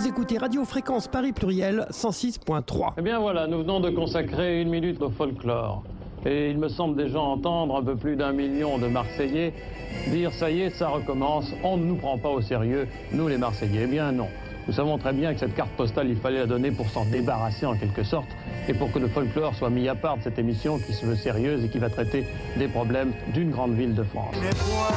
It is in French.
Vous écoutez Radio Fréquence Paris Pluriel 106.3. Eh bien voilà, nous venons de consacrer 1 minute au folklore. Et il me semble déjà entendre un peu plus d'1 million de Marseillais dire « ça y est, ça recommence, on ne nous prend pas au sérieux, nous les Marseillais ». Eh bien non, nous savons très bien que cette carte postale, il fallait la donner pour s'en débarrasser en quelque sorte, et pour que le folklore soit mis à part de cette émission qui se veut sérieuse et qui va traiter des problèmes d'une grande ville de France.